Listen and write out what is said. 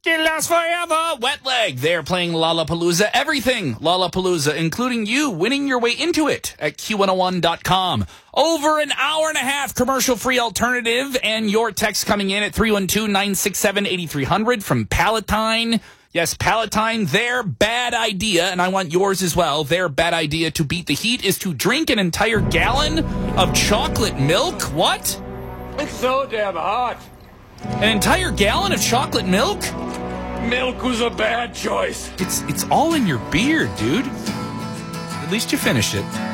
It lasts forever. Wet Leg. They're playing Lollapalooza. Everything Lollapalooza, including you winning your way into it at Q101.com. Over an hour and a half commercial-free alternative, and your text coming in at 312-967-8300 from Palatine. Yes, Palatine, their bad idea, and I want yours as well, their bad idea to beat the heat is to drink an entire gallon of chocolate milk. What? It's so damn hot. An entire gallon of chocolate milk? Milk was a bad choice. It's all in your beard, dude. At least you finished it.